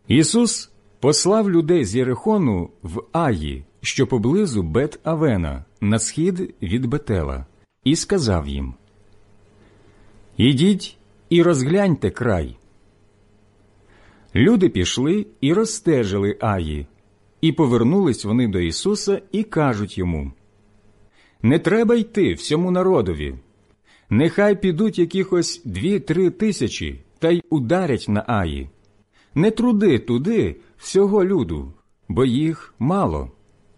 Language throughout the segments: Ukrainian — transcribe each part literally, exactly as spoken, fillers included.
Ісус послав людей з Єрихону в Аї, що поблизу Бет-Авена, на схід від Бетела, і сказав їм: «Ідіть і розгляньте край». Люди пішли і розстежили Аї, і повернулись вони до Ісуса і кажуть йому: «Не треба йти всьому народові. Нехай підуть якихось дві-три тисячі та й ударять на Аї. Не труди туди всього люду, бо їх мало».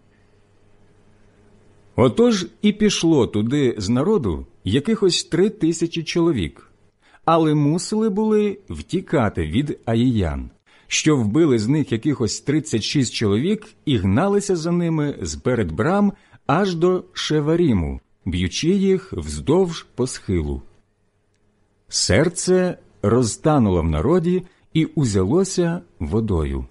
Отож і пішло туди з народу якихось три тисячі чоловік, але мусили були втікати від аїян, що вбили з них якихось тридцять шість чоловік і гналися за ними зперед брам аж до Шеваріму, б'ючи їх вздовж по схилу. Серце розтануло в народі і узялося водою.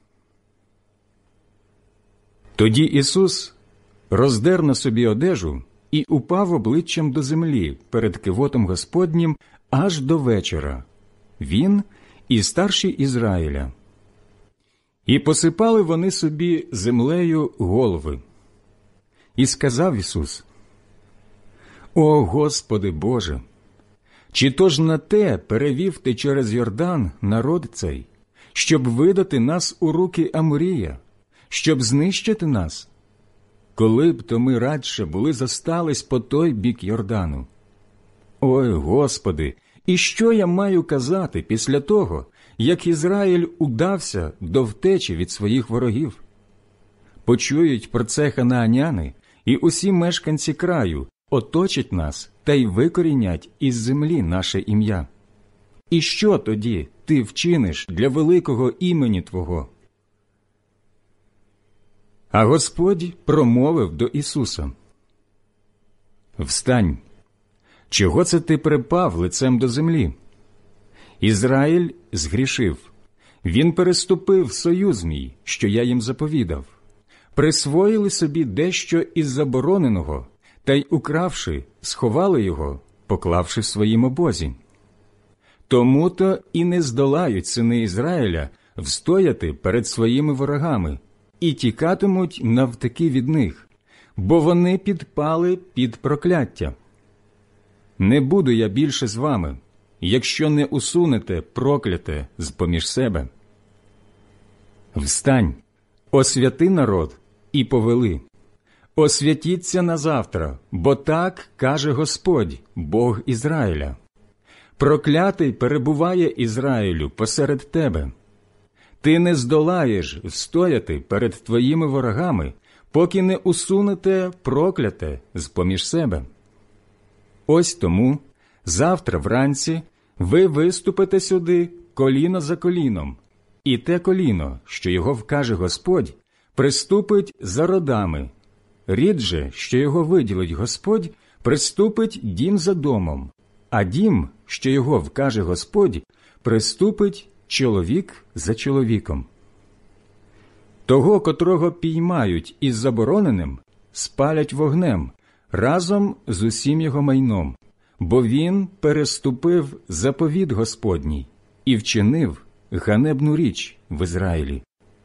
Тоді Ісус роздер на собі одежу і упав обличчям до землі перед кивотом Господнім аж до вечора, він і старші Ізраїля. І посипали вони собі землею голови. І сказав Ісус: «О Господи Боже, чи то ж на те перевів Ти через Йордан народ цей, щоб видати нас у руки Аморія, щоб знищити нас? Коли б то ми радше були зостались по той бік Йордану. Ой, Господи, і що я маю казати після того, як Ізраїль удався до втечі від своїх ворогів? Почують про це ханааняни, і усі мешканці краю оточать нас та й викорінять із землі наше ім'я. І що тоді ти вчиниш для великого імені Твого?» А Господь промовив до Ісуса: «Встань! Чого це ти припав лицем до землі? Ізраїль згрішив. Він переступив союз мій, що я їм заповідав. Присвоїли собі дещо із забороненого, та й, укравши, сховали його, поклавши в своїм обозі. Тому-то і не здолають сини Ізраїля встояти перед своїми ворогами, і тікатимуть навтаки від них, бо вони підпали під прокляття. Не буду я більше з вами, якщо не усунете прокляте з-поміж себе. Встань, освяти народ і повели. Освятіться назавтра, бо так каже Господь, Бог Ізраїля. Проклятий перебуває Ізраїлю посеред тебе. Ти не здолаєш встояти перед твоїми ворогами, поки не усунете прокляте з-поміж себе. Ось тому завтра вранці ви виступите сюди коліно за коліном, і те коліно, що його вкаже Господь, приступить за родами. Рід же, що його виділить Господь, приступить дім за домом, а дім, що його вкаже Господь, приступить чоловік за чоловіком. Того, котрого піймають із забороненим, спалять вогнем, разом з усім його майном, бо він переступив заповіт Господній і вчинив ганебну річ в Ізраїлі».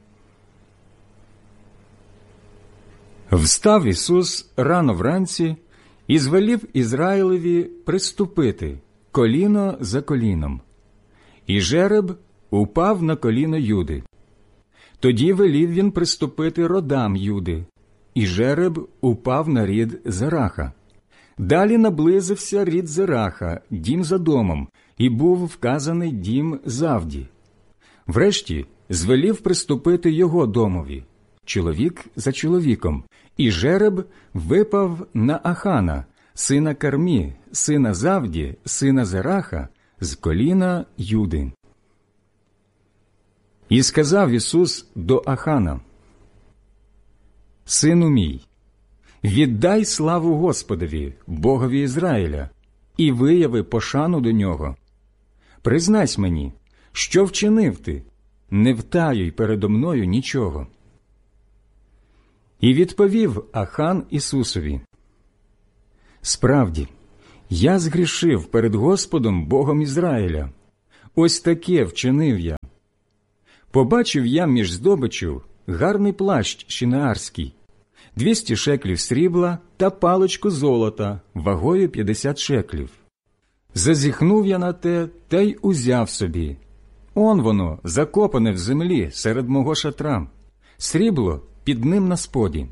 Встав Ісус рано вранці і звелів Ізраїлеві приступити коліно за коліном. І жереб упав на коліно Юди. Тоді велів він приступити родам Юди, і жереб упав на рід Зераха. Далі наблизився рід Зераха, дім за домом, і був вказаний дім Завді. Врешті звелів приступити його домові, чоловік за чоловіком, і жереб випав на Ахана, сина Кармі, сина Завді, сина Зераха, з коліна Юди. І сказав Ісус до Ахана: «Сину мій, віддай славу Господові, Богові Ізраїля, і вияви пошану до Нього. Признайсь мені, що вчинив ти, не втаюй передо мною нічого». І відповів Ахан Ісусові: «Справді, я згрішив перед Господом Богом Ізраїля. Ось таке вчинив я. Побачив я між здобичю гарний плащ шинеарський, двісті шеклів срібла та паличку золота вагою п'ятдесят шеклів. Зазіхнув я на те, та й узяв собі. Он воно, закопане в землі серед мого шатра, срібло під ним на споді.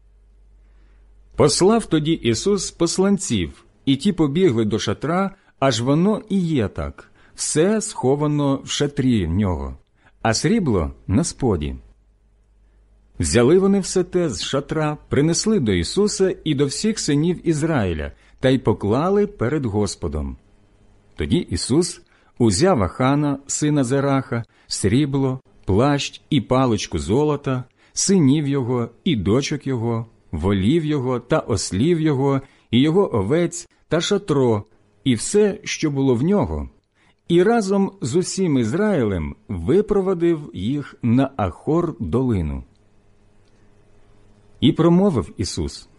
Послав тоді Ісус посланців, і ті побігли до шатра, аж воно і є так, все сховано в шатрі в нього, а срібло на споді. Взяли вони все те з шатра, принесли до Ісуса і до всіх синів Ізраїля, та й поклали перед Господом. Тоді Ісус узяв Ахана, сина Зераха, срібло, плащ і паличку золота, синів його і дочок його, волів його та ослів його, і його овець та шатро, і все, що було в нього, і разом з усім Ізраїлем випровадив їх на Ахор долину. І промовив Ісус: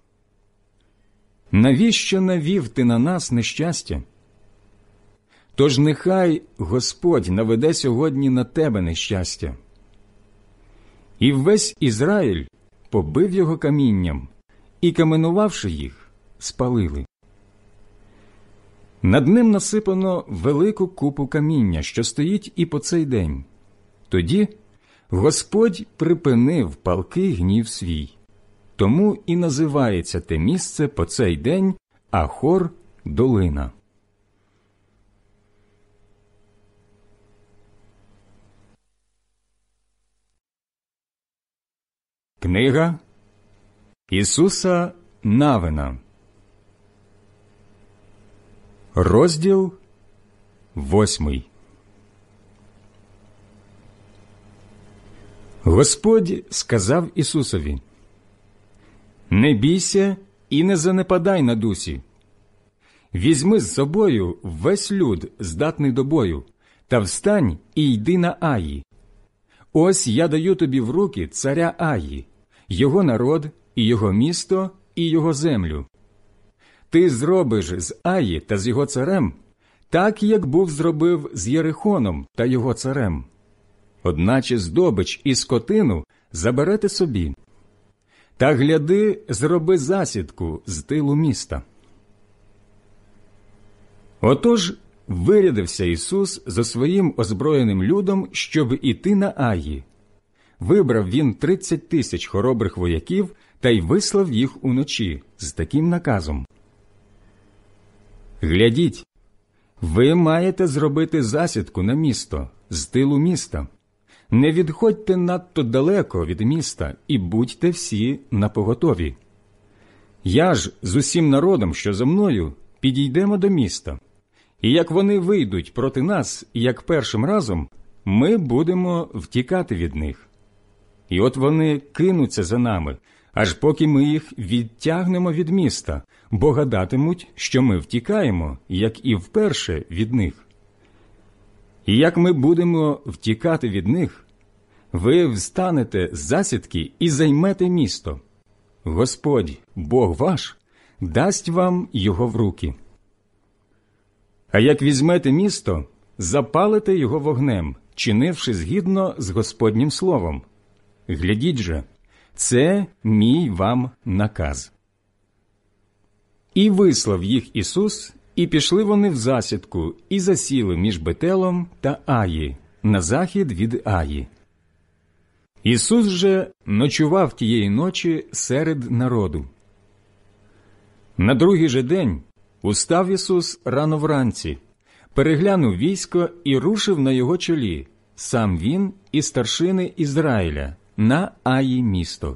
«Навіщо навів ти на нас нещастя? Тож нехай Господь наведе сьогодні на тебе нещастя». І весь Ізраїль побив його камінням, і, каменувавши їх, спалили. Над ним насипано велику купу каміння, що стоїть і по цей день. Тоді Господь припинив палкий гнів свій. Тому і називається те місце по цей день Ахор долина. Книга Ісуса Навина, розділ восьмий. Господь сказав Ісусові: «Не бійся і не занепадай на дусі. Візьми з собою весь люд, здатний до бою, та встань і йди на Аї. Ось я даю тобі в руки царя Аї, його народ, і його місто, і його землю. Ти зробиш з Аї та з його царем так, як був зробив з Єрихоном та його царем. Одначе здобич і скотину заберете собі. Та гляди, зроби засідку з тилу міста». Отож вирядився Ісус за своїм озброєним людом, щоб іти на Аї. Вибрав він тридцять тисяч хоробрих вояків та й вислав їх уночі з таким наказом: «Глядіть, ви маєте зробити засідку на місто з тилу міста. Не відходьте надто далеко від міста і будьте всі напоготові. Я ж з усім народом, що за мною, підійдемо до міста. І як вони вийдуть проти нас, як першим разом, ми будемо втікати від них. І от вони кинуться за нами, аж поки ми їх відтягнемо від міста, бо гадатимуть, що ми втікаємо, як і вперше від них. І як ми будемо втікати від них, ви встанете з засідки і займете місто. Господь, Бог ваш, дасть вам його в руки. А як візьмете місто, запалите його вогнем, чинивши згідно з Господнім словом. Глядіть же, це мій вам наказ». І вислав їх Ісус, і пішли вони в засідку, і засіли між Бетелом та Аї, на захід від Аї. Ісус же ночував тієї ночі серед народу. На другий же день устав Ісус рано вранці, переглянув військо і рушив на його чолі, сам він і старшини Ізраїля, на Аї місто.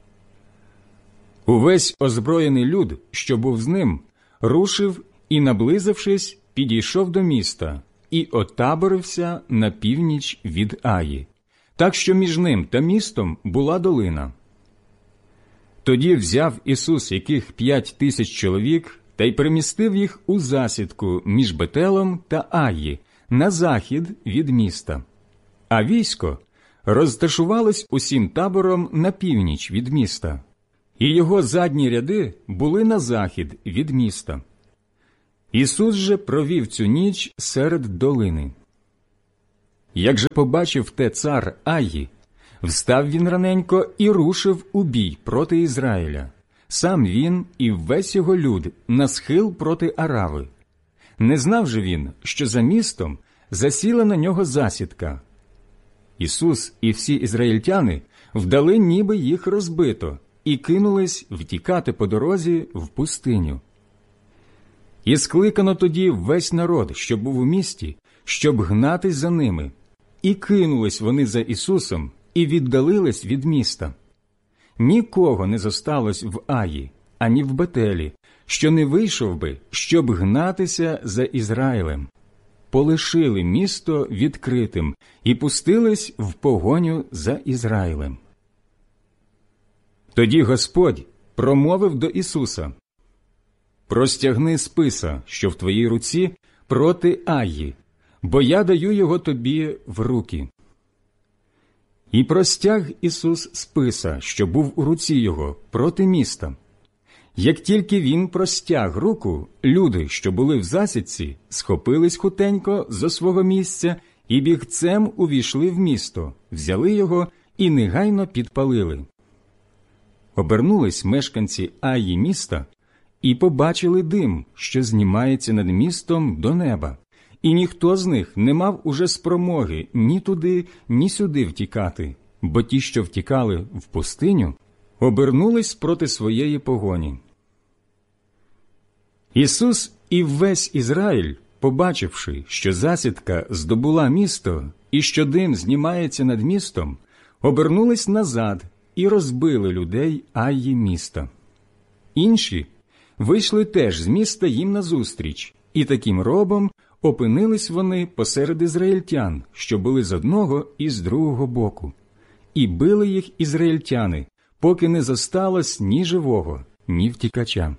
Увесь озброєний люд, що був з ним, рушив і, наблизившись, підійшов до міста і отаборився на північ від Аї, так що між ним та містом була долина. Тоді взяв Ісус яких п'ять тисяч чоловік та й перемістив їх у засідку між Бетелом та Аї, на захід від міста. А військо розташувалось усім табором на північ від міста, і його задні ряди були на захід від міста. Ісус же провів цю ніч серед долини. Як же побачив те цар Аї, встав він раненько і рушив у бій проти Ізраїля. Сам він і весь його люд на схил проти Арави. Не знав же він, що за містом засіла на нього засідка. Ісус і всі ізраїльтяни вдали, ніби їх розбито, і кинулись втікати по дорозі в пустиню. І скликано тоді весь народ, що був у місті, щоб гнатись за ними. І кинулись вони за Ісусом, і віддалились від міста. Нікого не зосталось в Аї, ані в Бетелі, що не вийшов би, щоб гнатися за Ізраїлем. Полишили місто відкритим і пустились в погоню за Ізраїлем. Тоді Господь промовив до Ісуса: «Простягни списа, що в твоїй руці, проти Аї, бо я даю його тобі в руки». І простяг Ісус списа, що був у руці його, проти міста. Як тільки він простяг руку, люди, що були в засідці, схопились хутенько зо свого місця і бігцем увійшли в місто, взяли його і негайно підпалили. Обернулись мешканці Аї міста і побачили дим, що знімається над містом до неба, і ніхто з них не мав уже спромоги ні туди, ні сюди втікати, бо ті, що втікали в пустиню, обернулись проти своєї погоні. Ісус і весь Ізраїль, побачивши, що засідка здобула місто і що дим знімається над містом, обернулись назад і розбили людей Аї міста. Інші вийшли теж з міста їм назустріч, і таким робом опинились вони посеред ізраїльтян, що були з одного і з другого боку. І били їх ізраїльтяни, поки не зосталось ні живого, ні втікача.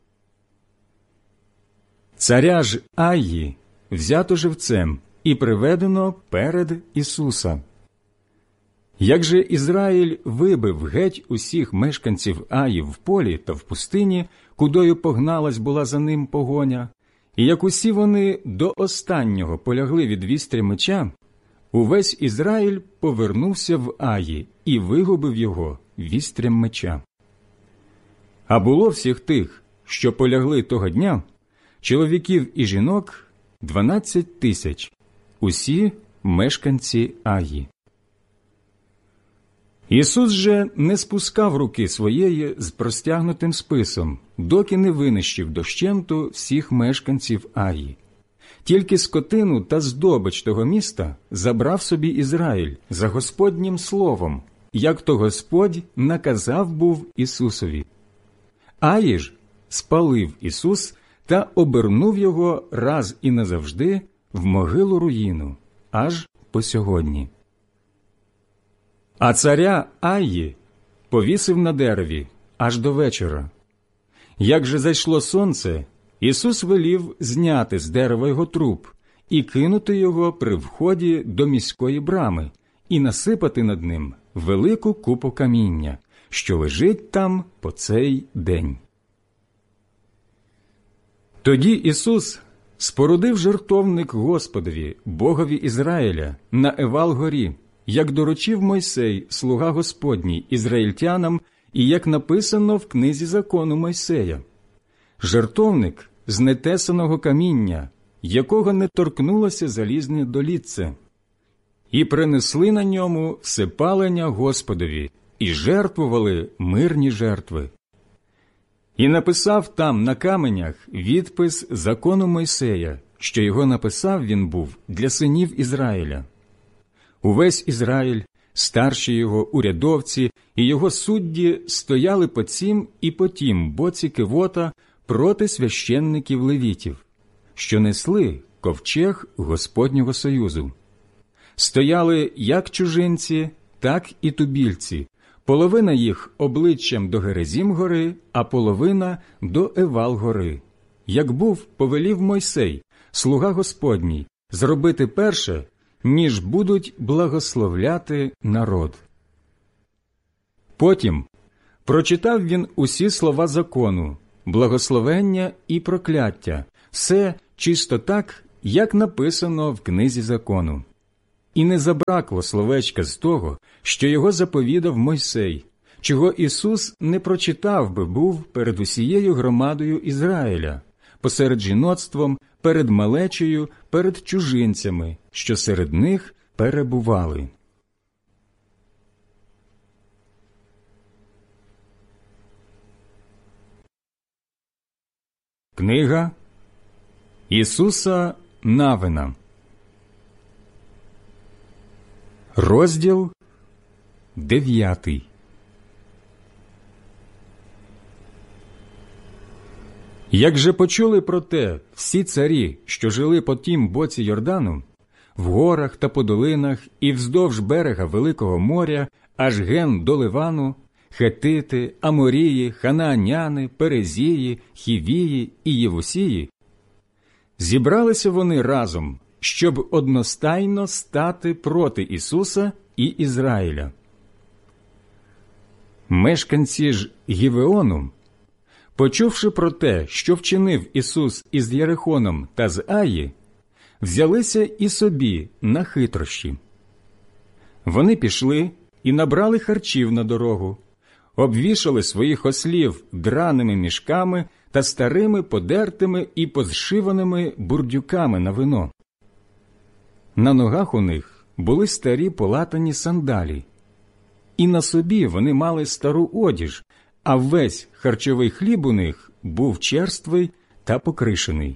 Царя ж Аї взято живцем і приведено перед Ісуса. Як же Ізраїль вибив геть усіх мешканців Аї в полі та в пустині, кудою погналась була за ним погоня, і як усі вони до останнього полягли від вістря меча, увесь Ізраїль повернувся в Аї і вигубив його вістрям меча. А було всіх тих, що полягли того дня, чоловіків і жінок дванадцять тисяч, усі мешканці Аї. Ісус же не спускав руки своєї з простягнутим списом, доки не винищив дощенту всіх мешканців Аї. Тільки скотину та здобич того міста забрав собі Ізраїль за Господнім словом, як то Господь наказав був Ісусові. Аї ж спалив Ісус та обернув його раз і назавжди в могилу руїну, аж по сьогодні. А царя Аї повісив на дереві аж до вечора. Як же зайшло сонце, Ісус велів зняти з дерева його труп і кинути його при вході до міської брами і насипати над ним велику купу каміння, що лежить там по цей день. Тоді Ісус спорудив жертовник Господові, Богові Ізраїля, на Евал-горі, як доручив Мойсей, слуга Господній, ізраїльтянам, і як написано в книзі закону Мойсея. Жертовник з нетесаного каміння, якого не торкнулося залізне долітце. І принесли на ньому всепалення Господові, і жертвували мирні жертви. І написав там на каменях відпис закону Мойсея, що його написав він був для синів Ізраїля. Увесь Ізраїль, старші його урядовці і його судді стояли по цім і по тім боці кивота проти священників левітів, що несли ковчег Господнього союзу. Стояли як чужинці, так і тубільці, половина їх обличчям до Герезім-гори, а половина до Евал-гори. Як був, повелів Мойсей, слуга Господній, зробити перше, ніж будуть благословляти народ. Потім прочитав він усі слова закону, благословення і прокляття, все чисто так, як написано в книзі закону. і не забракло словечка з того, що його заповідав Мойсей, чого Ісус не прочитав би був перед усією громадою Ізраїля, посеред жіноцтвом, перед малечею, перед чужинцями, що серед них перебували. Книга Ісуса Навина, розділ дев'ятий. Як же почули про те всі царі, що жили по тім боці Йордану, в горах та по долинах і вздовж берега Великого моря, аж ген до Ливану, Хетити, Аморії, Ханааняни, Перезії, Хівії і Євусії, зібралися вони разом, щоб одностайно стати проти Ісуса і Ізраїля. Мешканці ж Гівеону, почувши про те, що вчинив Ісус із Єрихоном та з Аї, взялися і собі на хитрощі. Вони пішли і набрали харчів на дорогу, обвішали своїх ослів драними мішками та старими подертими і позшиваними бурдюками на вино. На ногах у них були старі полатані сандалі, і на собі вони мали стару одіж, а весь харчовий хліб у них був черствий та покришений.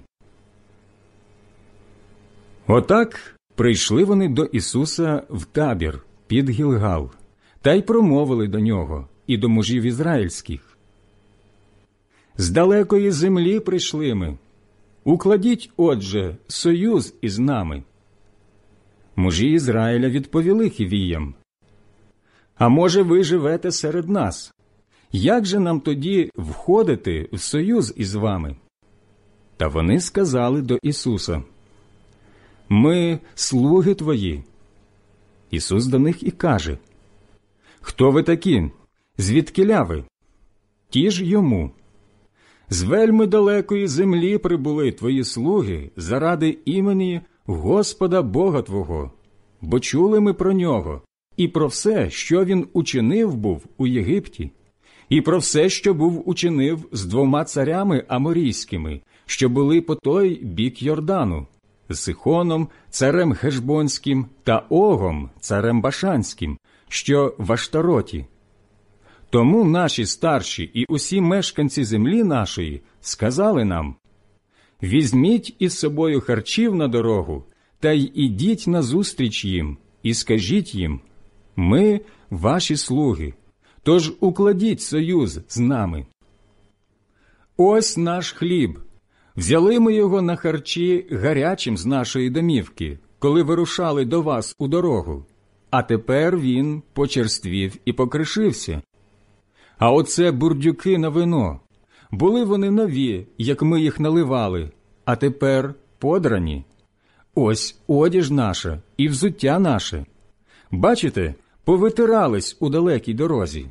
Отак прийшли вони до Ісуса в табір під Гілгал, та й промовили до нього і до мужів ізраїльських: «З далекої землі прийшли ми. Укладіть, отже, союз із нами». Мужі Ізраїля відповіли хівіям: «А може, ви живете серед нас? Як же нам тоді входити в союз із вами?» Та вони сказали до Ісуса: «Ми слуги твої». Ісус до них і каже: «Хто ви такі? Звідкіля ви?» Ті ж йому: «З вельми далекої землі прибули твої слуги заради імені Господа Бога твого, бо чули ми про нього і про все, що він учинив був у Єгипті, і про все, що був учинив з двома царями аморійськими, що були по той бік Йордану, з Сихоном, царем Хешбонським, та Огом, царем Башанським, що в Аштароті. Тому наші старші і усі мешканці землі нашої сказали нам: візьміть із собою харчів на дорогу, та й ідіть назустріч їм, і скажіть їм: ми ваші слуги, тож укладіть союз з нами. Ось наш хліб. Взяли ми його на харчі гарячим з нашої домівки, коли вирушали до вас у дорогу, а тепер він почерствів і покришився. А оце бурдюки на вино. Були вони нові, як ми їх наливали, а тепер подрані. Ось одіж наша і взуття наше. Бачите, повитирались у далекій дорозі».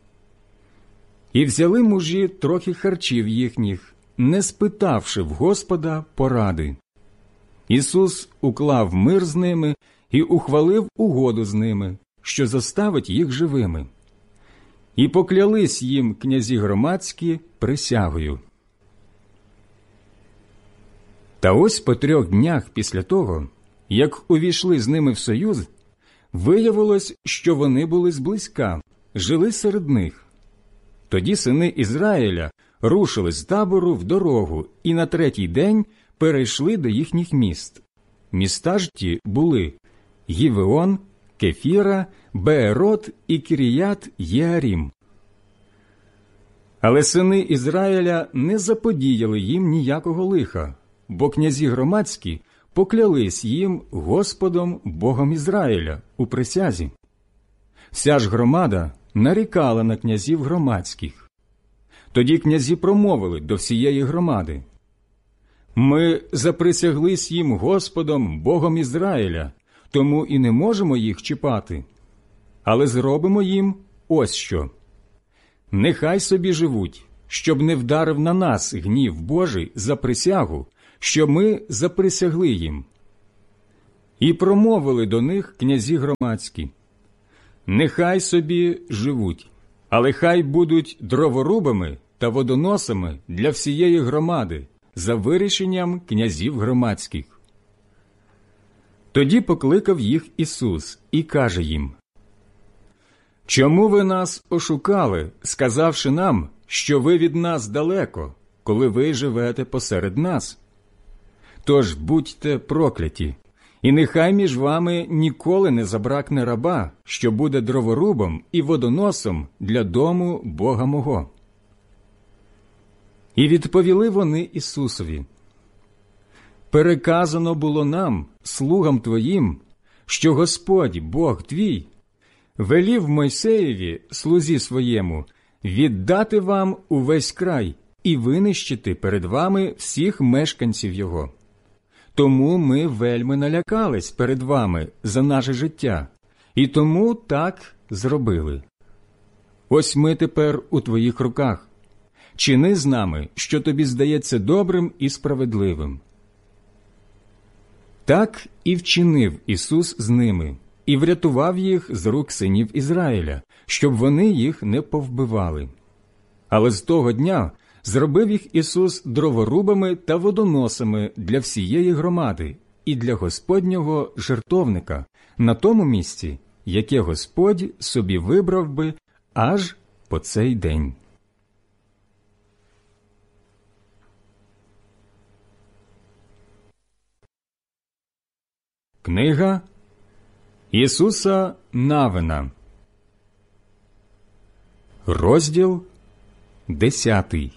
І взяли мужі трохи харчів їхніх, не спитавши в Господа поради. Ісус уклав мир з ними і ухвалив угоду з ними, що заставить їх живими. І поклялись їм князі громадські присягою. Та ось по трьох днях після того, як увійшли з ними в союз, виявилось, що вони були зблизька, жили серед них. Тоді сини Ізраїля рушили з табору в дорогу і на третій день перейшли до їхніх міст. Міста ж ті були Гівеон, Кефіра, Беерот і Кіріят Єарім. Але сини Ізраїля не заподіяли їм ніякого лиха, бо князі громадські поклялись їм Господом Богом Ізраїля у присязі. Вся ж громада нарікала на князів громадських. Тоді князі промовили до всієї громади: «Ми заприсяглись їм Господом Богом Ізраїля, тому і не можемо їх чіпати. Але зробимо їм ось що. Нехай собі живуть, щоб не вдарив на нас гнів Божий за присягу, що ми заприсягли їм». І промовили до них князі громадські: «Нехай собі живуть, але хай будуть дроворубами та водоносами для всієї громади за вирішенням князів громадських». Тоді покликав їх Ісус і каже їм: «Чому ви нас ошукали, сказавши нам, що ви від нас далеко, коли ви живете посеред нас? Тож будьте прокляті, і нехай між вами ніколи не забракне раба, що буде дроворубом і водоносом для дому Бога мого». І відповіли вони Ісусові: «Переказано було нам, слугам твоїм, що Господь, Бог твій, велів Мойсеєві, слузі своєму, віддати вам увесь край і винищити перед вами всіх мешканців його. Тому ми вельми налякались перед вами за наше життя, і тому так зробили. Ось ми тепер у твоїх руках. Чини з нами, що тобі здається добрим і справедливим». Так і вчинив Ісус з ними, і врятував їх з рук синів Ізраїля, щоб вони їх не повбивали. Але з того дня зробив їх Ісус дроворубами та водоносами для всієї громади і для Господнього жертовника на тому місці, яке Господь собі вибрав би аж по цей день. Книга Ісуса Навина, розділ десятий.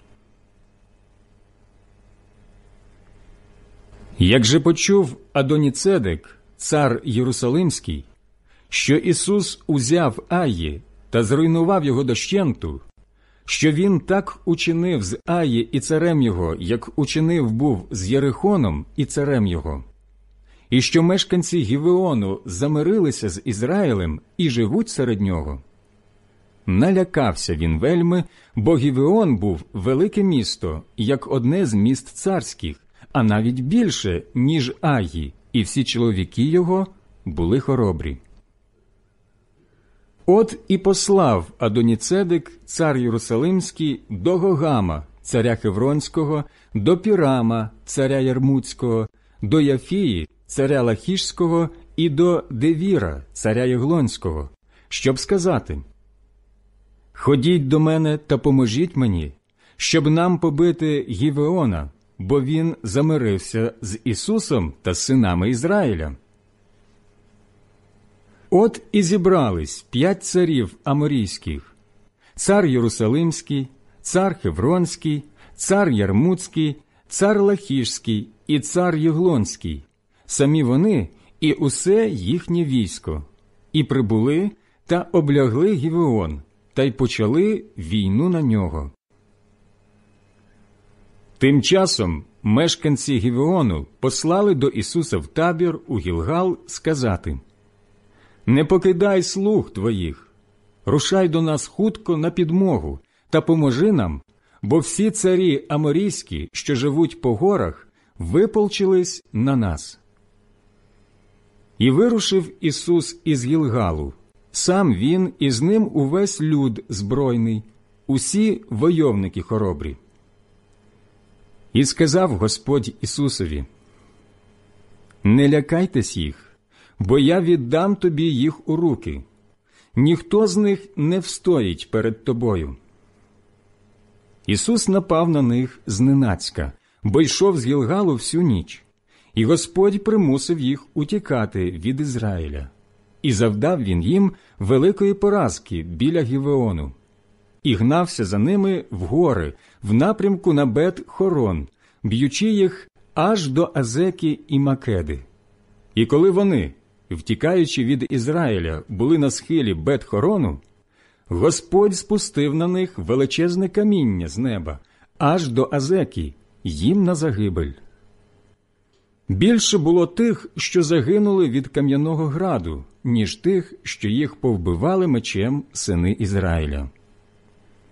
Як же почув Адоніцедек, цар Єрусалимський, що Ісус узяв Аї та зруйнував його дощенту, що він так учинив з Аї і царем його, як учинив був з Єрихоном і царем його, і що мешканці Гівеону замирилися з Ізраїлем і живуть серед нього, налякався він вельми, бо Гівеон був велике місто, як одне з міст царських, а навіть більше, ніж Аї, і всі чоловіки його були хоробрі. От і послав Адоніцедек, цар Єрусалимський, до Гогама, царя Хевронського, до Пірама, царя Ярмуцького, до Яфії, царя Лахішського, і до Девіра, царя Єглонського, щоб сказати: «Ходіть до мене та поможіть мені, щоб нам побити Гівеона, бо він замирився з Ісусом та синами Ізраїля». От і зібрались п'ять царів аморійських: цар Єрусалимський, цар Хевронський, цар Ярмуцький, цар Лахішський і цар Єглонський, самі вони і усе їхнє військо, і прибули та облягли Гівеон, та й почали війну на нього. Тим часом мешканці Гівеону послали до Ісуса в табір у Гілгал сказати: «Не покидай слуг твоїх, рушай до нас хутко на підмогу та поможи нам, бо всі царі аморійські, що живуть по горах, виполчились на нас». І вирушив Ісус із Гілгалу, сам він і з ним увесь люд збройний, усі войовники хоробрі. І сказав Господь Ісусові: «Не лякайтесь їх, бо я віддам тобі їх у руки. Ніхто з них не встоїть перед тобою». Ісус напав на них зненацька, бо йшов з Гілгалу всю ніч, і Господь примусив їх утікати від Ізраїля. І завдав він їм великої поразки біля Гівеону. І гнався за ними в гори, в напрямку на Бет-Хорон, б'ючи їх аж до Азеки і Македи. І коли вони, втікаючи від Ізраїля, були на схилі Бет-Хорону, Господь спустив на них величезне каміння з неба, аж до Азеки, їм на загибель. Більше було тих, що загинули від кам'яного граду, ніж тих, що їх повбивали мечем сини Ізраїля.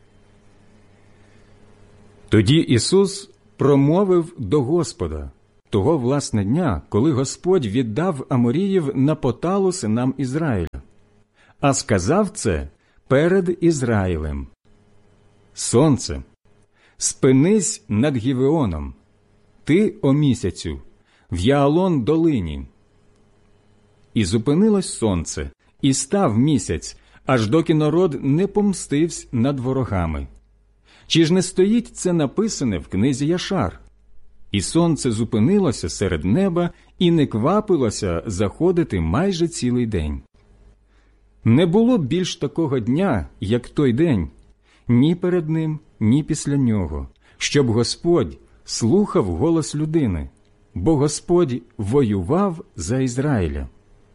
Тоді Ісус промовив до Господа, того власне дня, коли Господь віддав Аморіїв на поталу синам Ізраїля, а сказав це перед Ізраїлем: «Сонце, спинись над Гівеоном, ти, о місяцю, в Яалон долині». І зупинилось сонце, і став місяць, аж доки народ не помстився над ворогами. Чи ж не стоїть це написане в книзі Яшар? І сонце зупинилося серед неба і не квапилося заходити майже цілий день. Не було більш такого дня, як той день, ні перед ним, ні після нього, щоб Господь слухав голос людини, бо Господь воював за Ізраїля.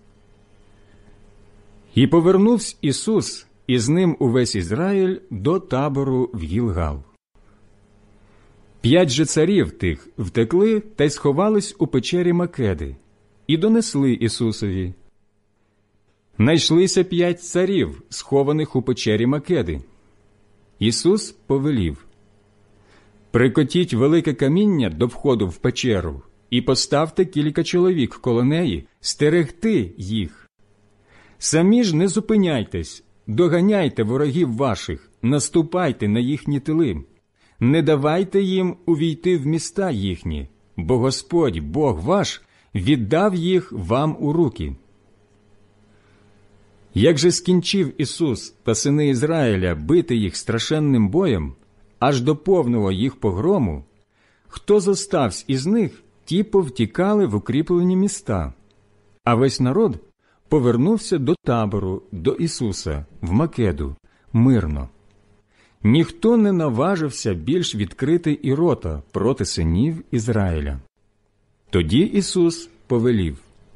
І повернувся Ісус, і з ним увесь Ізраїль до табору в Гілгал. П'ять же царів тих втекли та й сховались у печері Македи, і донесли Ісусові. Найшлися п'ять царів, схованих у печері Македи. Ісус повелів: «Прикотіть велике каміння до входу в печеру і поставте кілька чоловік коло неї стерегти їх. Самі ж не зупиняйтесь, доганяйте ворогів ваших, наступайте на їхні тили. Не давайте їм увійти в міста їхні, бо Господь, Бог ваш, віддав їх вам у руки». Як же скінчив Ісус та сини Ізраїля бити їх страшенним боєм, аж до повного їх погрому, хто зостався із них, ті повтікали в укріплені міста, а весь народ повернувся до табору, до Ісуса, в Македу, мирно. Ніхто не наважився більш відкрити і рота проти синів Ізраїля. Тоді Ісус повелів: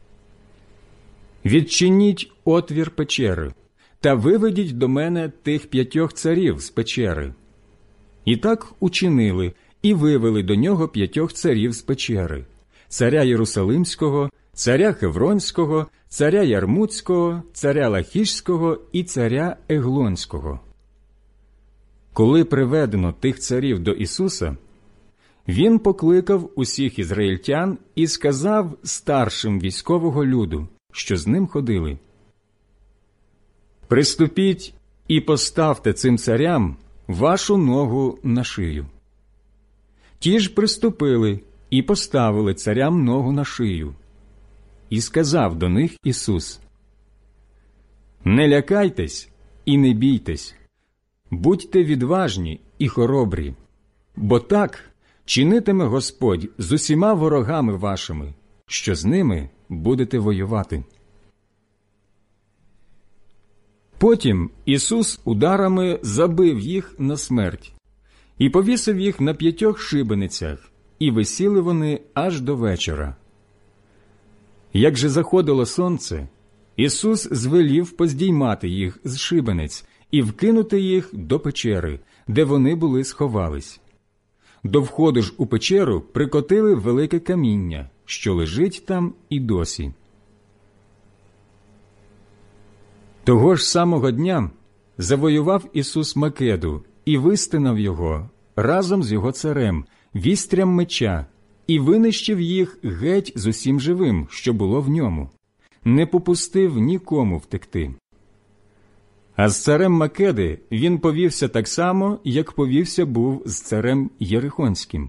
«Відчиніть отвір печери та виведіть до мене тих п'ятьох царів з печери». І так учинили, і вивели до нього п'ятьох царів з печери: царя Єрусалимського, царя Хевронського, царя Ярмутського, царя Лахішського і царя Еглонського. Коли приведено тих царів до Ісуса, Він покликав усіх ізраїльтян і сказав старшим військового люду, що з ним ходили: «Приступіть і поставте цим царям вашу ногу на шию». Ті ж приступили і поставили царям ногу на шию. І сказав до них Ісус: «Не лякайтесь і не бійтесь, будьте відважні і хоробрі, бо так чинитиме Господь з усіма ворогами вашими, що з ними будете воювати». Потім Ісус ударами забив їх на смерть і повісив їх на п'ятьох шибеницях, і висіли вони аж до вечора. Як же заходило сонце, Ісус звелів поздіймати їх з шибениць і вкинути їх до печери, де вони були сховались. До входу ж у печеру прикотили велике каміння, що лежить там і досі. Того ж самого дня завоював Ісус Македу і вистинав його разом з його царем, вістрям меча, і винищив їх геть з усім живим, що було в ньому, не попустив нікому втекти. А з царем Македи він повівся так само, як повівся був з царем Єрихонським.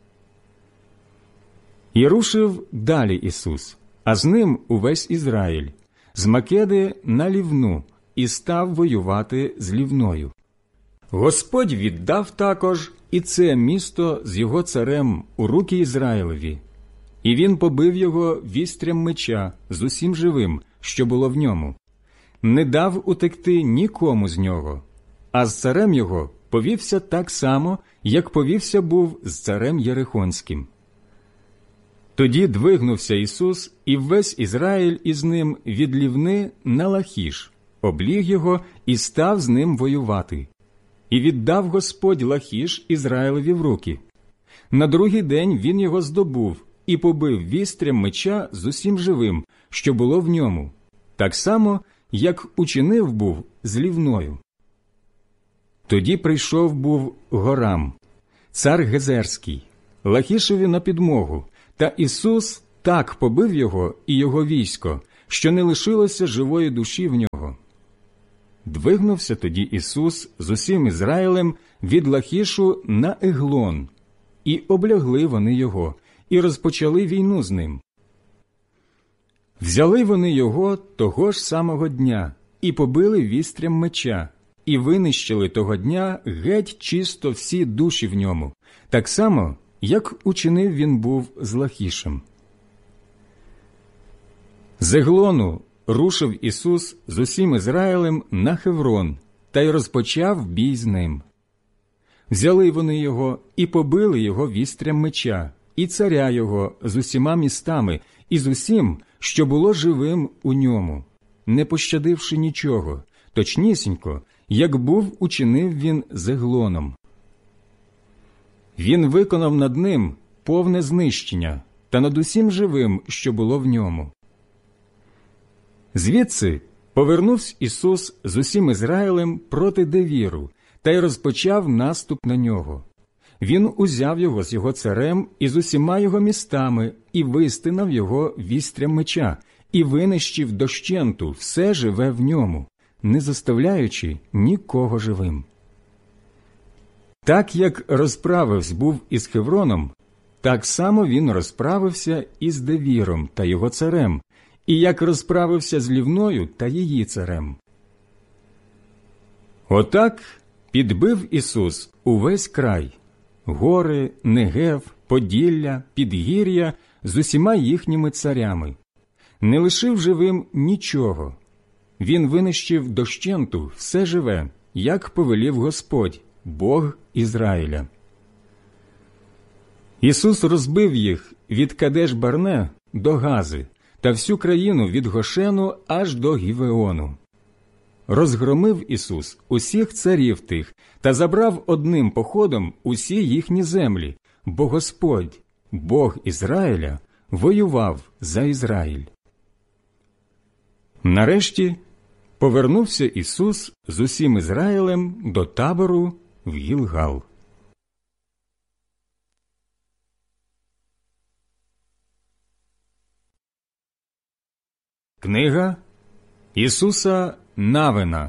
І рушив далі Ісус, а з ним увесь Ізраїль, з Македи на Лівну, і став воювати з Лівною. Господь віддав також і це місто з його царем у руки Ізраїлеві, і він побив його вістрям меча з усім живим, що було в ньому, не дав утекти нікому з нього, а з царем його повівся так само, як повівся був з царем Єрихонським. Тоді двигнувся Ісус і весь Ізраїль із ним від Лівни на Лахіш, обліг його і став з ним воювати. І віддав Господь Лахіш Ізраїлеві в руки. На другий день він його здобув і побив вістрям меча з усім живим, що було в ньому, так само, як учинив був з Лівною. Тоді прийшов був Горам, цар Гезерський, Лахішеві на підмогу, Та Ісус так побив його і його військо, що не лишилося живої душі в нього. Двигнувся тоді Ісус з усім Ізраїлем від Лахішу на Еглон, і облягли вони його, і розпочали війну з ним. Взяли вони його того ж самого дня, і побили вістрям меча, і винищили того дня геть чисто всі душі в ньому, так само, як учинив він був з Лахішем. З Еглону рушив Ісус з усім Ізраїлем на Хеврон, та й розпочав бій з ним. Взяли вони його і побили його вістрям меча, і царя його з усіма містами, і з усім, що було живим у ньому, не пощадивши нічого, точнісінько, як був учинив він з Еглоном. Він виконав над ним повне знищення та над усім живим, що було в ньому. Звідси повернувся Ісус з усім Ізраїлем проти Девіру, та й розпочав наступ на нього. Він узяв його з його царем і з усіма його містами, і вистинав його вістрям меча, і винищив дощенту все живе в ньому, не заставляючи нікого живим. Так як розправився був із Хевроном, так само він розправився із Девіром та його царем, і як розправився з Лівною та її царем. Отак підбив Ісус увесь край – гори, Негев, Поділля, Підгір'я з усіма їхніми царями. Не лишив живим нічого. Він винищив дощенту все живе, як повелів Господь, Бог Ізраїля. Ісус розбив їх від Кадеш-Барне до Гази та всю країну від Гошену аж до Гівеону. Розгромив Ісус усіх царів тих та забрав одним походом усі їхні землі, бо Господь, Бог Ізраїля, воював за Ізраїль. Нарешті повернувся Ісус з усім Ізраїлем до табору в Гілгал. Книга Ісуса Навина,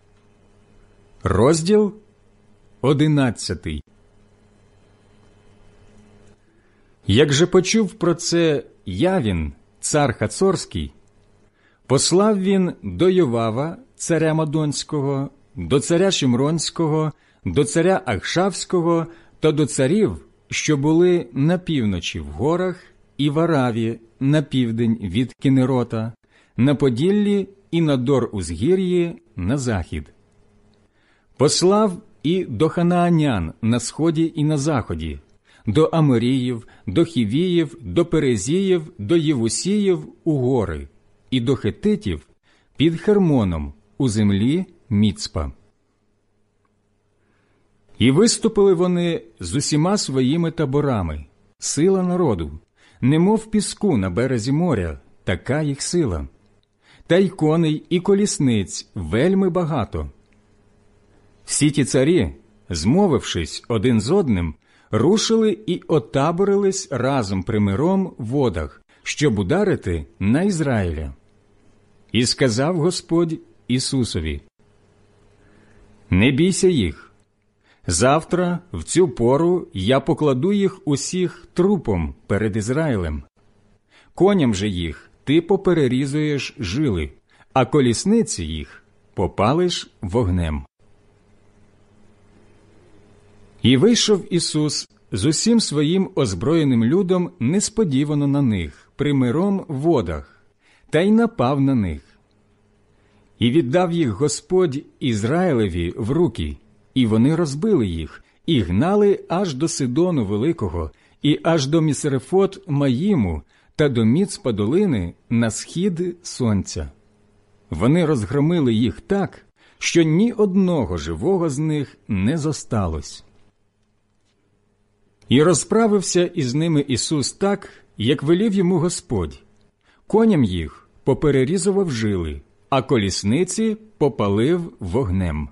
розділ одинадцятий. Як же почув про це Явін, цар Хацорський, послав він до Йовава, царя Мадонського, до царя Шимронського, до царя Ахшавського та до царів, що були на півночі в горах і в Араві на південь від Кінерота, на Поділлі і на Дор-Узгір'ї на захід. Послав і до ханаанян на сході і на заході, до Аморіїв, до Хівіїв, до Перезіїв, до Євусіїв у гори, і до хетитів під Хермоном у землі Міцпа. І виступили вони з усіма своїми таборами, сила народу, немов піску на березі моря, така їх сила. Та й коней, і колісниць вельми багато. Всі ті царі, змовившись один з одним, рушили і отаборились разом примиром в водах, щоб ударити на Ізраїля. І сказав Господь Ісусові: «Не бійся їх. Завтра, в цю пору, я покладу їх усіх трупом перед Ізраїлем. Коням же їх ти поперерізуєш жили, а колісниці їх попалиш вогнем». І вийшов Ісус з усім своїм озброєним людом несподівано на них, примиром в водах, та й напав на них. І віддав їх Господь Ізраїлеві в руки, і вони розбили їх, і гнали аж до Сидону Великого, і аж до Місрефот Маїму, та до Міцпа долини на схід сонця. Вони розгромили їх так, що ні одного живого з них не зосталось. І розправився із ними Ісус так, як велів йому Господь. Коням їх поперерізував жили, а колісниці попалив вогнем.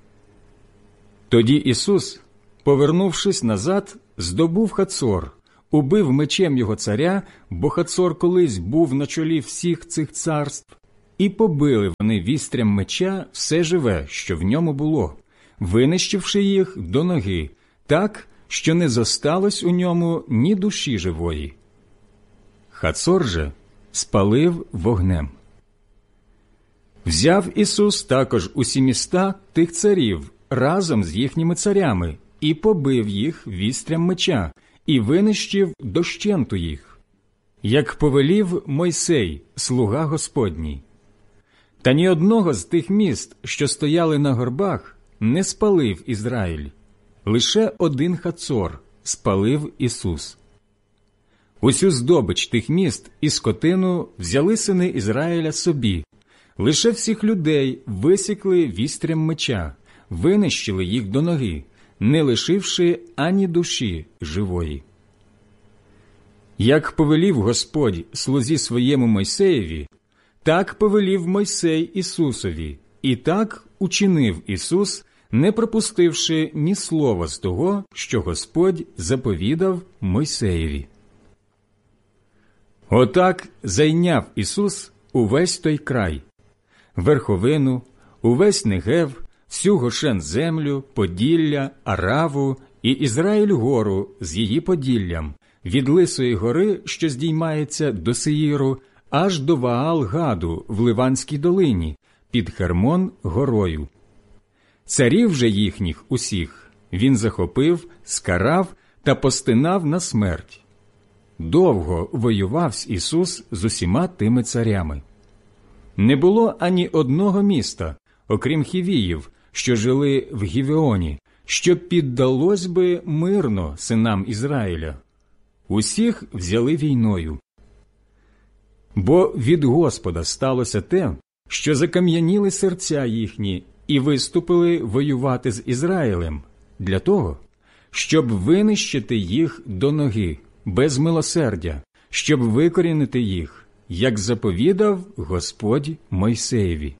Тоді Ісус, повернувшись назад, здобув Хацор, убив мечем його царя, бо Хацор колись був на чолі всіх цих царств, і побили вони вістрям меча все живе, що в ньому було, винищивши їх до ноги, так, що не зосталось у ньому ні душі живої. Хацор же спалив вогнем. Взяв Ісус також усі міста тих царів разом з їхніми царями і побив їх вістрям меча, і винищив дощенту їх, як повелів Мойсей, слуга Господній. Та ні одного з тих міст, що стояли на горбах, не спалив Ізраїль. Лише один Хацор спалив Ісус. Усю здобич тих міст і скотину взяли сини Ізраїля собі. Лише всіх людей висікли вістрям меча, винищили їх до ноги, не лишивши ані душі живої. Як повелів Господь слузі своєму Мойсеєві, так повелів Мойсей Ісусові, і так учинив Ісус, не пропустивши ні слова з того, що Господь заповідав Мойсеєві. Отак зайняв Ісус увесь той край, верховину, увесь Негев, всю Гошен-землю, Поділля, Араву і Ізраїль-гору з її поділлям, від Лисої гори, що здіймається до Сеїру, аж до Ваал-Гаду в Ливанській долині, під Хермон-горою. Царів же їхніх усіх він захопив, скарав та постинав на смерть. Довго воював Ісус з усіма тими царями. Не було ані одного міста, окрім хівіїв, що жили в Гівеоні, що піддалось би мирно синам Ізраїля. Усіх взяли війною. Бо від Господа сталося те, що закам'яніли серця їхні і виступили воювати з Ізраїлем, для того, щоб винищити їх до ноги, без милосердя, щоб викорінити їх, як заповідав Господь Мойсеєві.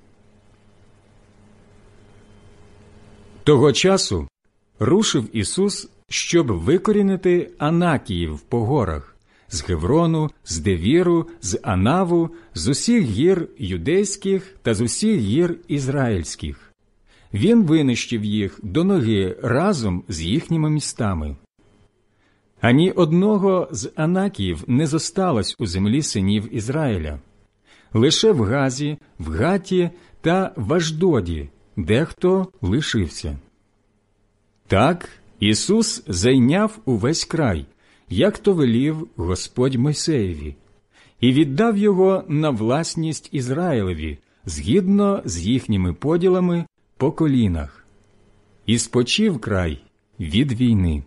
Того часу рушив Ісус, щоб викорінити Анакіїв по горах, з Геврону, з Девіру, з Анаву, з усіх гір юдейських та з усіх гір ізраїльських. Він винищив їх до ноги разом з їхніми містами. Ані одного з Анакіїв не зосталось у землі синів Ізраїля. Лише в Газі, в Гаті та в Аждоді дехто лишився. Так Ісус зайняв увесь край, як то велів Господь Мойсеєві, і віддав його на власність Ізраїлеві, згідно з їхніми поділами по колінах. І спочив край від війни.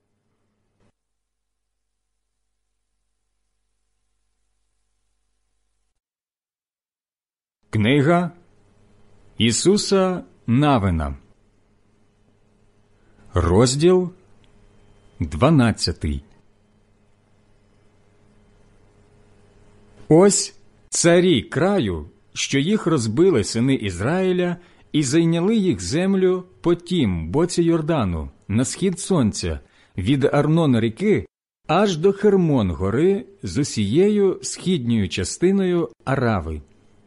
Книга Ісуса Навина, розділ дванадцятий. Ось царі краю, що їх розбили сини Ізраїля, і зайняли їх землю по тім боці Йордану, на схід сонця, від Арнона ріки, аж до Хермон гори з усією східньою частиною Арави.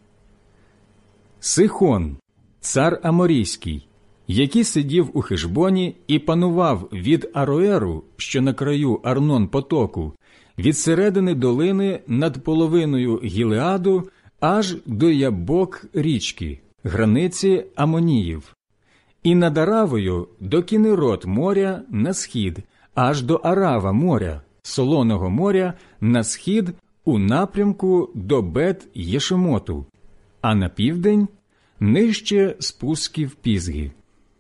Сихон, цар Аморійський, який сидів у Хешбоні і панував від Ароеру, що на краю Арнон-потоку, від середини долини над половиною Гілеаду аж до Ябок річки, границі Амоніїв, і над Аравою до Кінерот моря на схід, аж до Арава моря, Солоного моря на схід у напрямку до Бет-Єшемоту, а на південь – нижче спусків Пізги.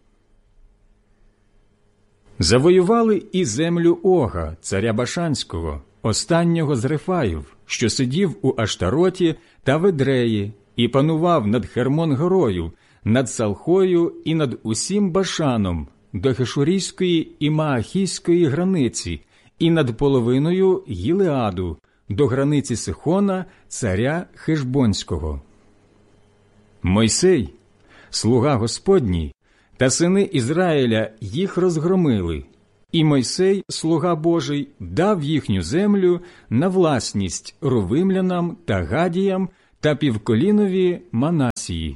Завоювали і землю Ога, царя Башанського, останнього з Рефаїв, що сидів у Аштароті та в Едреї, і панував над Хермон-горою, над Салхою і над усім Башаном, до Хешурійської і Маахійської границі, і над половиною Гілеаду, до границі Сихона, царя Хешбонського. Мойсей, слуга Господній, та сини Ізраїля їх розгромили, І Мойсей, слуга Божий, дав їхню землю на власність рувимлянам та гадіям та півколінові Манасії.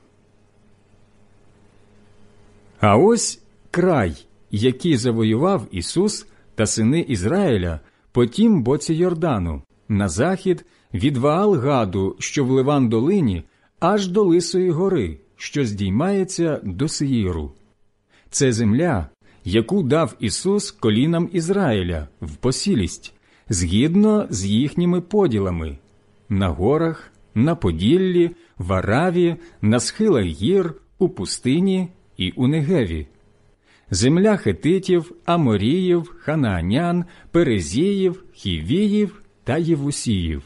А ось край, який завоював Ісус та сини Ізраїля по тім боці Йордану, на захід від Ваал-Гаду, що в Ливан-долині, аж до Лисої гори, що здіймається до Сеїру. Це земля, яку дав Ісус колінам Ізраїля в посілість, згідно з їхніми поділами – на горах, на Поділлі, в Араві, на схилах гір, у пустині і у Негеві. Земля хетитів, аморіїв, ханаанян, перезіїв, хівіїв та євусіїв.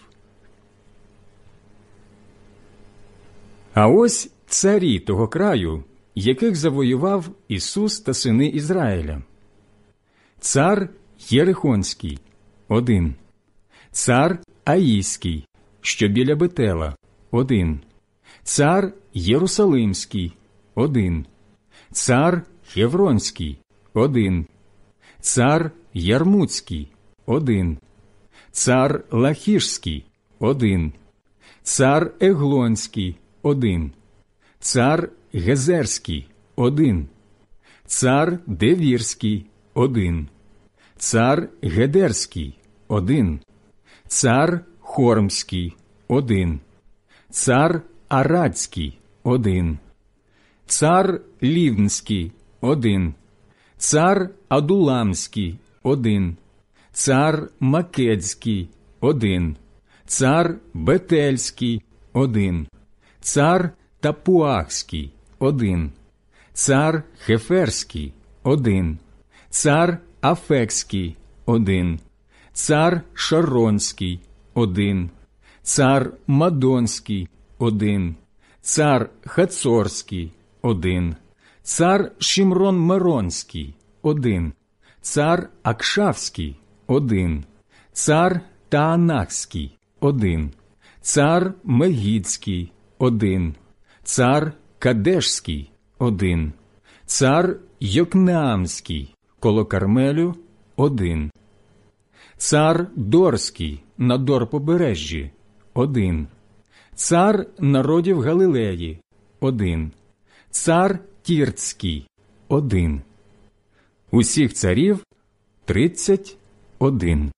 А ось царі того краю, яких завоював Ісус та сини Ізраїля. Цар Єрихонський – один. Цар Аїський, що біля Бетела – один. Цар Єрусалимський – один. Цар Хевронський – один. Цар Ярмуцький – один. Цар Лахішський – один. Цар Еглонський – один. Цар Гезерський – один. Цар Девірський – один. Цар Гедерський – один. Цар Хормський – один. Цар Арадський – один. Цар Лівнський – один. Цар Адуламський – один. Цар Македський – один. Цар Бетельський – один. Цар Тапуахський – один. Цар Хеферський – один. Цар Афекський – один. Цар Шаронський – один. Цар Мадонський – один. Цар Хацорський – один. Цар Шимрон-Меронський – один. Цар Акшавський – один. Цар Таанахський – один. Цар Мегідський – один. Цар Кадешський – один. Цар Йокнеамський коло Кармелю – один. Цар Дорський на Дорпобережжі – один. Цар народів Галилеї – один. Цар Тірцький – один. Усіх царів – тридцять один.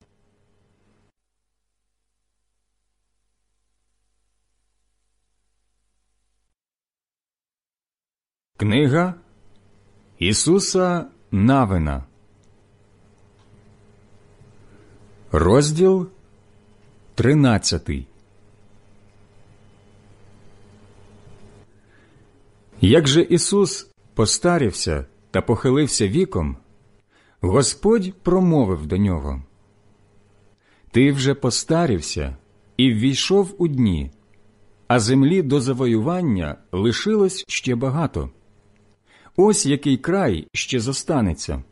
Книга Ісуса Навина. Розділ тринадцятий. Як же Ісус постарівся та похилився віком, Господь промовив до нього: «Ти вже постарівся і ввійшов у дні, а землі до завоювання лишилось ще багато. Ось який край ще зостанеться.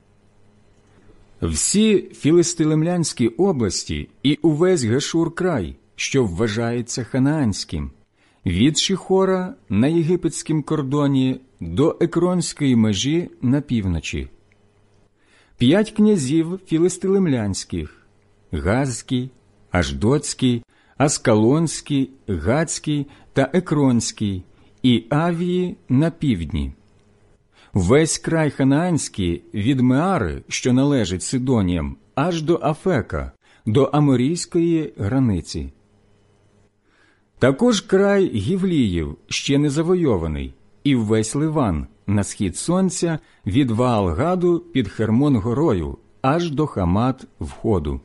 Всі філистилемлянські області і увесь Гешур край, що вважається ханаанським, від Шихора на єгипетськім кордоні до Екронської межі на півночі. П'ять князів філистилемлянських – Газський, Аждотський, Аскалонський, Гацький та Екронський, і Авії на півдні. Весь край ханаанський від Меари, що належить Сидоніям, аж до Афека, до Аморійської границі. Також край Гівліїв ще не завойований, і весь Ливан на схід сонця від Ваал-Гаду під Хермон-горою, аж до Хамат входу.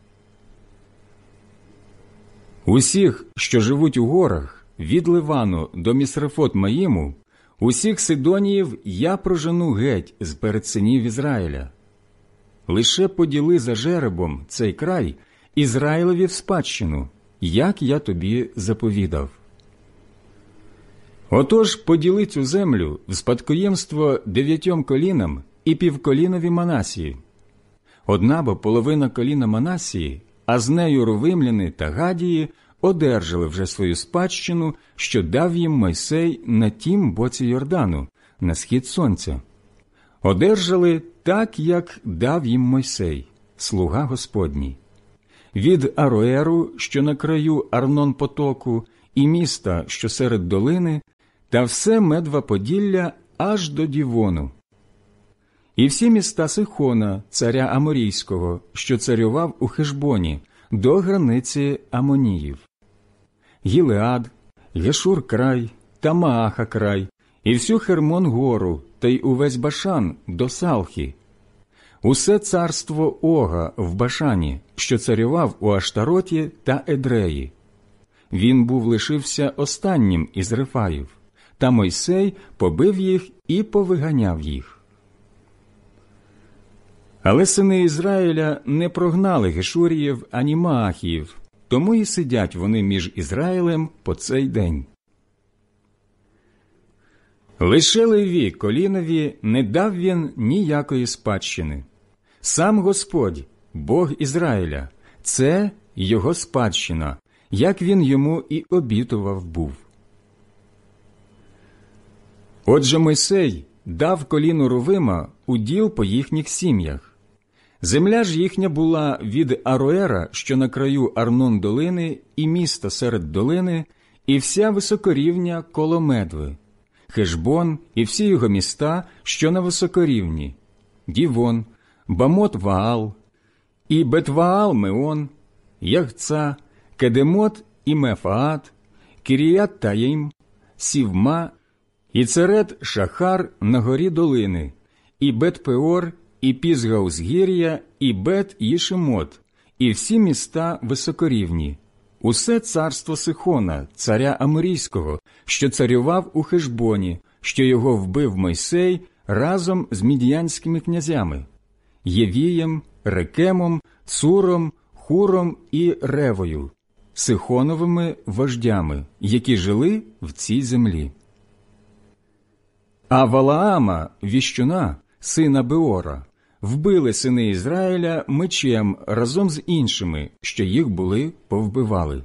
Усіх, що живуть у горах, від Ливану до Місрефот-Маїму, усіх Сидоніїв я прожену геть з перед синів Ізраїля. Лише поділи за жеребом цей край Ізраїлеві в спадщину, як я тобі заповідав. Отож поділи цю землю в спадкоємство дев'ятьом колінам і півколінові Манасії. Одна бо половина коліна Манасії, а з нею рувимляни та гадії, одержали вже свою спадщину, що дав їм Мойсей на тім боці Йордану, на схід сонця. одержали так, як дав їм Мойсей, слуга Господній. Від Ароеру, що на краю Арнон-потоку, і міста, що серед долини, та все Медва-Поділля аж до Дівону. І всі міста Сихона, царя Аморійського, що царював у Хешбоні, до границі Амоніїв. Гілеад, Гешур-край та Мааха-край, і всю Хермон-гору, та й увесь Башан до Салхи. Усе царство Ога в Башані, що царював у Аштароті та Едреї. Він був лишився останнім із Рефаїв, та Мойсей побив їх і повиганяв їх. Але сини Ізраїля не прогнали Гешуріїв ані Маахіїв, тому і сидять вони між Ізраїлем по цей день. Лише Леві колінові не дав він ніякої спадщини. Сам Господь, Бог Ізраїля, це його спадщина, як він йому і обітував був. Отже, Мойсей дав коліну Рувима уділ по їхніх сім'ях. Земля ж їхня була від Ароера, що на краю Арнон-долини, і міста серед долини, і вся високорівня коло Медви, Хешбон і всі його міста, що на високорівні, Дівон, Бамот-Ваал, і Бет-Ваал-Меон, Ягца, Кедемот і Мефаат, Кіріят-Таїм, Сівма, і Церет-Шахар на горі долини, і Бет-Пеор, і Пізгаузгір'я, і Бет-Їшемот, і всі міста високорівні, усе царство Сихона, царя Аморійського, що царював у Хешбоні, що його вбив Мойсей разом з мідіянськими князями – Євієм, Рекемом, Цуром, Хуром і Ревою, Сихоновими вождями, які жили в цій землі. А Валаама, віщуна, сина Беора, вбили сини Ізраїля мечем разом з іншими, що їх були повбивали.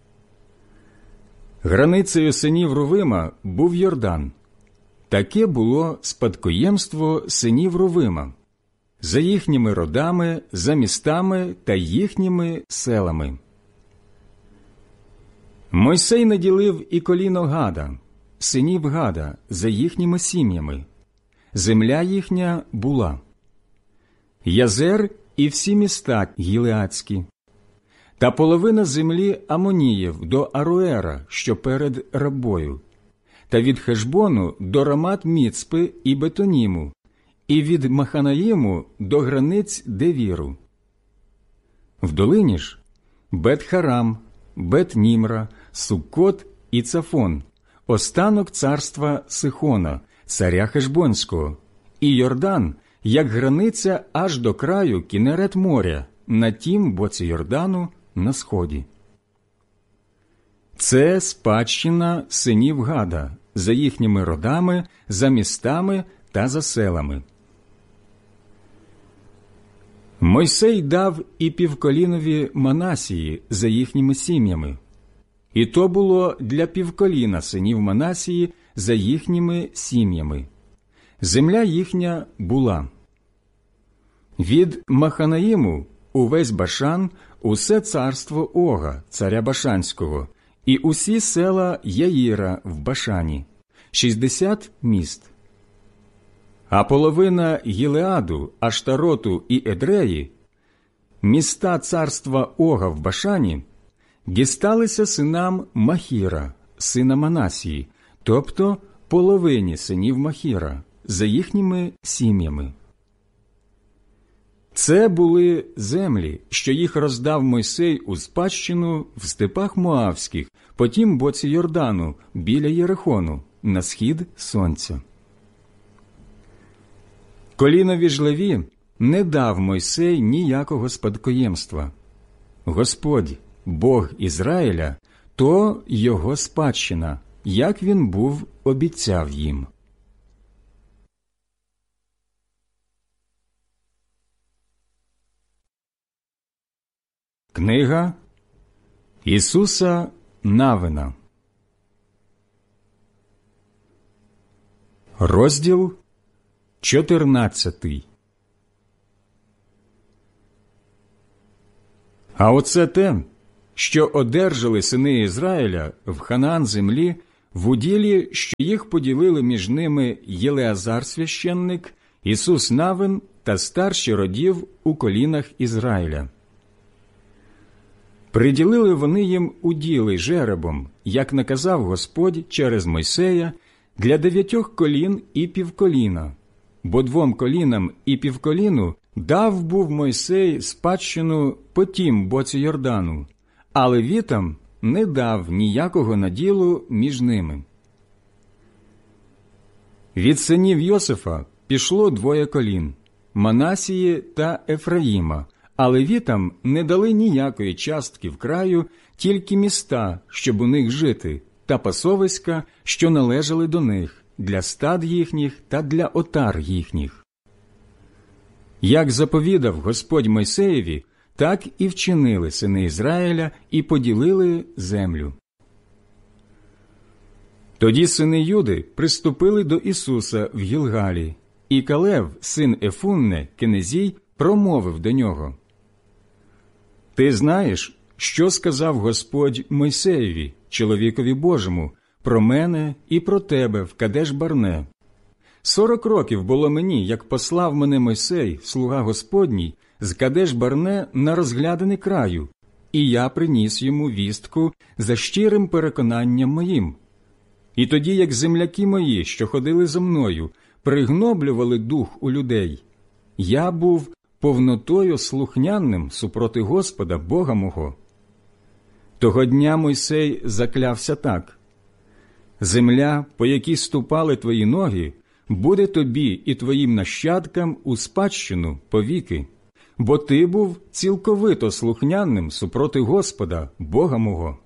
Границею синів Рувима був Йордан. Таке було спадкоємство синів Рувима, за їхніми родами, за містами та їхніми селами. Мойсей наділив і коліно Гада, синів Гада, за їхніми сім'ями. Земля їхня була Язер і всі міста гілеадські, та половина землі Амоніїв до Ароера, що перед Рабою, та від Хешбону до Рамат-Міцпи і Бетоніму, і від Маханаїму до границь Девіру. В долині ж Бет-Харам, Бет-Німра, Суккот і Цафон, останок царства Сихона, царя Хешбонського, і Йордан, як границя аж до краю Кінерет моря, на тім боці Йордану на сході. Це спадщина синів Гада, за їхніми родами, за містами та за селами. Мойсей дав і півколінові Манасії за їхніми сім'ями. І то було для півколіна синів Манасії за їхніми сім'ями. Земля їхня була від Маханаїму увесь Башан, усе царство Ога, царя Башанського, і усі села Яїра в Башані, шістдесят міст. А половина Гілеаду, Аштароту і Едреї, міста царства Ога в Башані, дісталися синам Махіра, сина Манасії, тобто половині синів Махіра, за їхніми сім'ями. Це були землі, що їх роздав Мойсей у спадщину в степах Моавських, по тім боці Йордану, біля Єрихону, на схід сонця. Колінові ж Леві не дав Мойсей ніякого спадкоємства. Господь, Бог Ізраїля, то його спадщина, як він був обіцяв їм. Книга Ісуса Навина, розділ чотирнадцятий. А оце те, що одержали сини Ізраїля в Ханаан землі, в уділі, що їх поділили між ними Єлеазар священник, Ісус Навин та старші родів у колінах Ізраїля. Приділили вони їм уділи жеребом, як наказав Господь через Мойсея, для дев'ятьох колін і півколіна, бо двом колінам і півколіну дав був Мойсей спадщину по тім боці Йордану, а левітам не дав ніякого наділу між ними. Від синів Йосифа пішло двоє колін – Манасії та Ефраїма, а левітам не дали ніякої частки в краю, тільки міста, щоб у них жити, та пасовиська, що належали до них, для стад їхніх та для отар їхніх. Як заповідав Господь Мойсеєві, так і вчинили сини Ізраїля і поділили землю. Тоді сини Юди приступили до Ісуса в Гілгалі, і Калев, син Ефунне, кенезій, промовив до нього: «Ти знаєш, що сказав Господь Мойсеєві, чоловікові Божому, про мене і про тебе в Кадеш-Барне. Сорок років було мені, як послав мене Мойсей, слуга Господній, з Кадеш-Барне на розглядини краю, і я приніс йому вістку за щирим переконанням моїм. І тоді, як земляки мої, що ходили за мною, пригноблювали дух у людей, я був повнотою слухняним супроти Господа, Бога мого. Того дня Мойсей заклявся так: земля, по якій ступали твої ноги, буде тобі і твоїм нащадкам у спадщину повіки, бо ти був цілковито слухняним супроти Господа, Бога мого.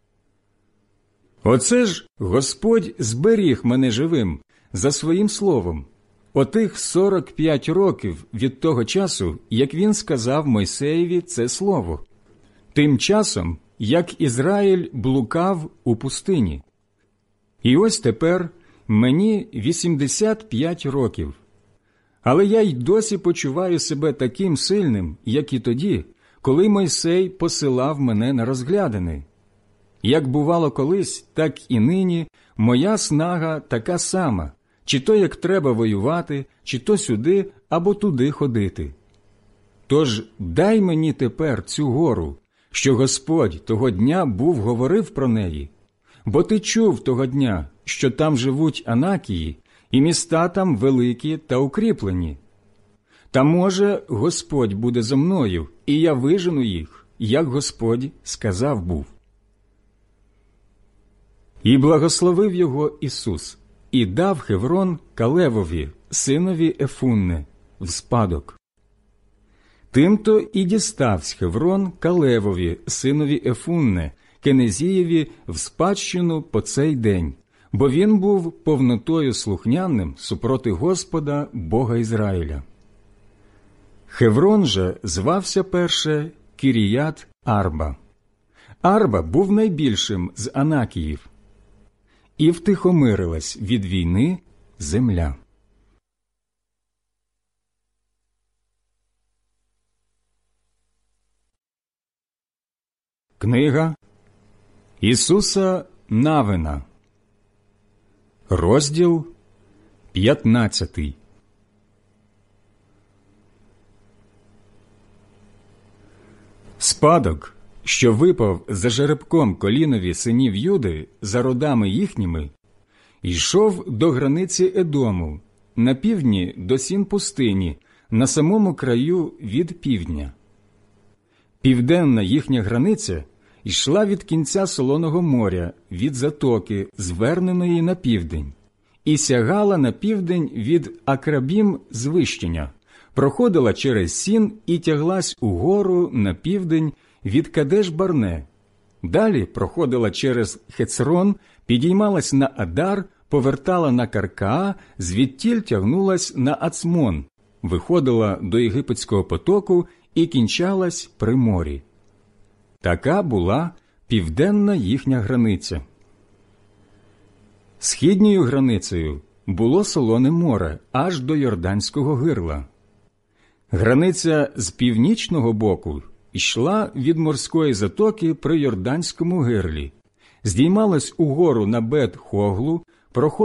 Оце ж Господь зберіг мене живим за своїм словом, отих сорок п'ять років від того часу, як він сказав Мойсеєві це слово, тим часом, як Ізраїль блукав у пустині. І ось тепер мені вісімдесят п'ять років, але я й досі почуваю себе таким сильним, як і тоді, коли Мойсей посилав мене на розглядини. Як бувало колись, так і нині моя снага така сама, чи то як треба воювати, чи то сюди або туди ходити. Тож дай мені тепер цю гору, що Господь того дня був говорив про неї, бо ти чув того дня, що там живуть Анакії, і міста там великі та укріплені. Та, може, Господь буде зо мною, і я вижену їх, як Господь сказав був». І благословив його Ісус, і дав Хеврон Калевові, синові Ефунне, в спадок. Тимто і діставсь Хеврон Калевові, синові Ефунне, кенезієві, в спадщину по цей день, бо він був повнотою слухняним супроти Господа, Бога Ізраїля. Хеврон же звався перше Кіріят Арба. Арба був найбільшим з Анакіїв. І втихомирилась від війни земля. Книга Ісуса Навина, розділ п'ятнадцятий. Спадок, що випав за жеребком колінові синів Юди за родами їхніми, йшов до границі Едому, на півдні до сін пустині, на самому краю від півдня. Південна їхня границя йшла від кінця Солоного моря, від затоки, зверненої на південь, і сягала на південь від Акрабім звищення, проходила через Сін і тяглась угору на південь від Кадеш-Барне. Далі проходила через Хецрон, підіймалась на Адар, повертала на Каркаа, звідтіль тягнулась на Ацмон, виходила до Єгипетського потоку і кінчалась при морі. Така була південна їхня границя. Східньою границею було солоне море аж до Йорданського гирла. Границя з північного боку йшла від морської затоки при Йорданському гирлі, здіймалась угору на Бет-Хоглу, проходила